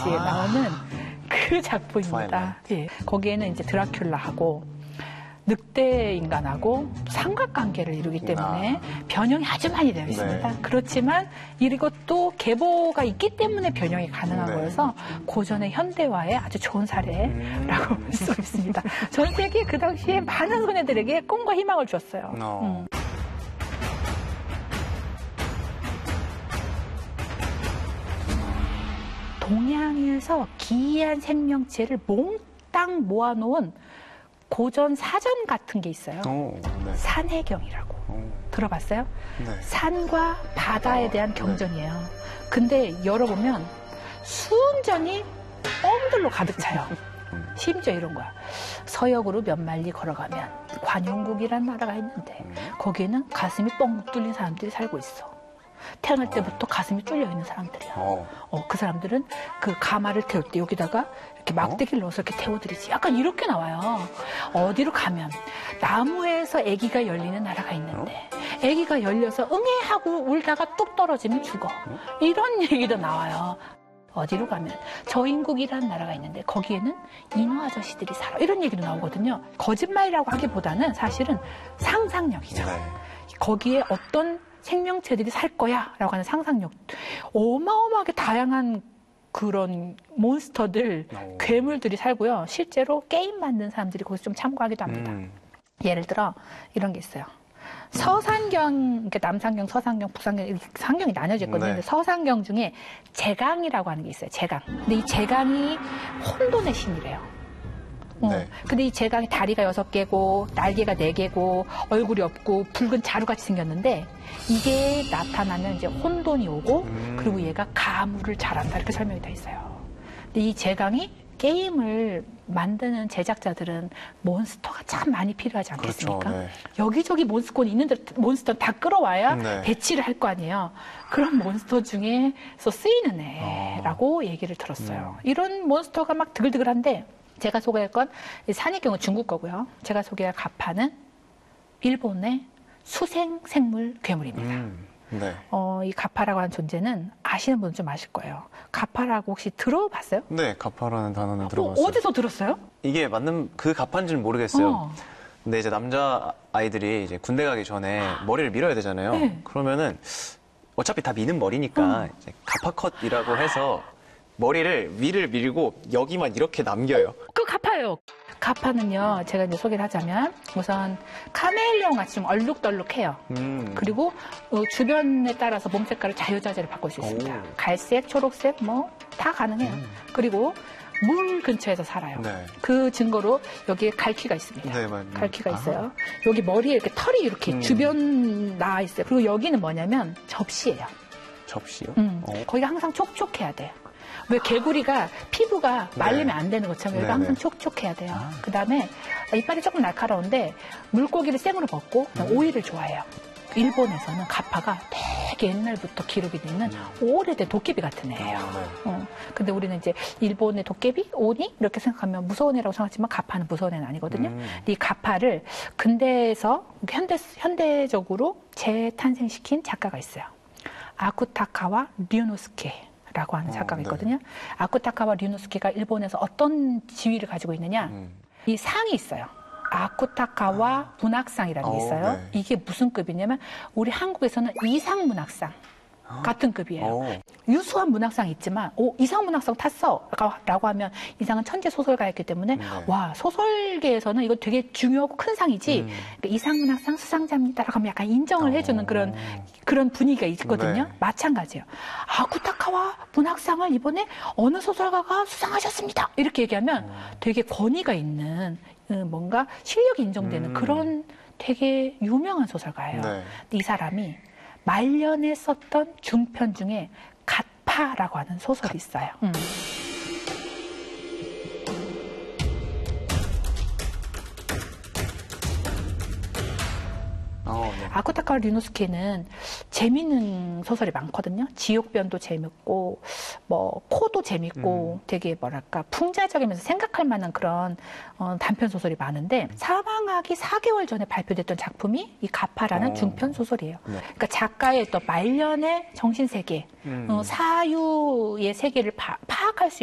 씨에 나오는 그 작품입니다. 예. 거기에는 이제 드라큘라하고 늑대 인간하고 삼각관계를 이루기 때문에 변형이 아주 많이 되어 있습니다. 네. 그렇지만 이것도 계보가 있기 때문에 변형이 가능한 거여서 고전의 현대화에 아주 좋은 사례라고 볼 수 있습니다. 전 세계 그 당시에 많은 소녀들에게 꿈과 희망을 줬어요. 동양에서 기이한 생명체를 몽땅 모아놓은 고전 사전 같은 게 있어요. 산해경이라고. 들어봤어요? 네. 산과 바다에 대한 경전이에요. 근데 열어보면 수운전이 뻥들로 가득 차요. 심지어 이런 거야. 서역으로 몇 마일리 걸어가면 관용국이라는 나라가 있는데 거기에는 가슴이 뻥 뚫린 사람들이 살고 있어. 태어날 때부터 가슴이 뚫려 있는 사람들이야. 그 사람들은 그 가마를 태울 때 여기다가 이렇게 막대기를 넣어서 이렇게 태워드리지. 약간 이렇게 나와요. 어디로 가면 나무에서 아기가 열리는 나라가 있는데 아기가 열려서 응애 하고 울다가 뚝 떨어지면 죽어. 이런 얘기도 나와요. 어디로 가면 저인국이라는 나라가 있는데 거기에는 인어 아저씨들이 살아. 이런 얘기도 나오거든요. 거짓말이라고 하기보다는 사실은 상상력이죠. 거기에 어떤 생명체들이 살 거야 라고 하는 상상력. 어마어마하게 다양한 그런 몬스터들, 괴물들이 살고요. 실제로 게임 만든 사람들이 거기서 좀 참고하기도 합니다. 예를 들어 이런 게 있어요. 서산경, 그러니까 남산경, 서산경, 북산경 이렇게 산경이 나뉘어져 있거든요. 근데 서산경 중에 제강이라고 하는 게 있어요. 제강. 근데 이 제강이 혼돈의 신이래요. 근데 이 제강이 다리가 6개고 날개가 4개고 얼굴이 없고 붉은 자루같이 생겼는데 이게 나타나면 이제 혼돈이 오고 그리고 얘가 가물을 잘한다 이렇게 설명이 돼 있어요. 근데 이 제강이 게임을 만드는 제작자들은 몬스터가 참 많이 필요하지 않겠습니까? 그렇죠, 네. 여기저기 몬스터는 있는데 몬스터는 다 끌어와야 배치를 할 거 아니에요. 그런 몬스터 중에서 쓰이는 애라고 얘기를 들었어요. 이런 몬스터가 막 드글드글한데 제가 소개할 건 산해경은 중국 거고요. 제가 소개할 가파는 일본의 수생생물 괴물입니다. 이 가파라고 하는 존재는 아시는 분은 좀 아실 거예요. 가파라고 혹시 들어봤어요? 네, 가파라는 단어는 들어봤어요. 어디서 들었어요? 이게 맞는 그 가파인지는 모르겠어요. 근데 이제 남자 아이들이 이제 군대 가기 전에 머리를 밀어야 되잖아요. 그러면은 어차피 다 미는 머리니까 이제 가파컷이라고 해서 머리를 위를 밀고 여기만 이렇게 남겨요. 그 가파예요. 가파는요, 제가 이제 소개를 하자면 우선 카멜레온 같이 좀 얼룩덜룩해요. 그리고 주변에 따라서 몸 색깔을 자유자재로 바꿀 수 있습니다. 갈색, 초록색 뭐 다 가능해요. 그리고 물 근처에서 살아요. 그 증거로 여기에 갈퀴가 있습니다. 갈퀴가 있어요. 여기 머리에 이렇게 털이 이렇게 주변 나와 있어요. 그리고 여기는 뭐냐면 접시예요. 접시요? 거기가 항상 촉촉해야 돼요. 왜 개구리가 피부가 말리면 안 되는 것처럼 여기가 항상 촉촉해야 돼요. 그 다음에 이빨이 조금 날카로운데 물고기를 생으로 먹고 오이를 좋아해요. 일본에서는 가파가 되게 옛날부터 기록이 되는 오래된 도깨비 같은 애예요. 근데 우리는 이제 일본의 도깨비, 오니 이렇게 생각하면 무서운 애라고 생각하지만 가파는 무서운 애는 아니거든요. 근데 이 가파를 근대에서 현대적으로 재탄생시킨 작가가 있어요. 아쿠타카와 류노스케라고 하는 작가가 있거든요. 아쿠타카와 류노스케가 일본에서 어떤 지위를 가지고 있느냐? 이 상이 있어요. 아쿠타카와 문학상이라는 게 있어요. 이게 무슨 급이냐면 우리 한국에서는 이상 문학상 같은 급이에요. 유수한 문학상이 있지만 이상 문학상 탔어 라고 하면 이상은 천재 소설가였기 때문에 와, 소설계에서는 이거 되게 중요하고 큰 상이지 그러니까 이상 문학상 수상자입니다라고 하면 약간 인정을 해주는 그런 분위기가 있거든요. 마찬가지예요. 아쿠타카와 문학상을 이번에 어느 소설가가 수상하셨습니다 이렇게 얘기하면 되게 권위가 있는 뭔가 실력이 인정되는 그런 되게 유명한 소설가예요. 이 사람이 말년에 썼던 중편 중에 갓파라고 하는 소설이 있어요. 아쿠타카와 류노스케는 재밌는 소설이 많거든요. 지옥변도 재밌고 뭐 코도 재밌고 되게 뭐랄까 풍자적이면서 생각할 만한 그런 단편 소설이 많은데 사망하기 4개월 전에 발표됐던 작품이 이 가파라는 중편 소설이에요. 그러니까 작가의 또 말년의 정신세계, 사유의 세계를 파악할 수